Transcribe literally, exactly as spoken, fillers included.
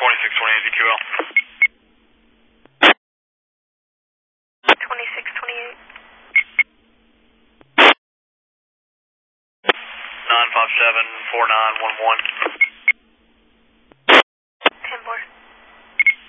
twenty-six twenty-eight D Q L. twenty-six twenty-eight. nine five seven four nine one one.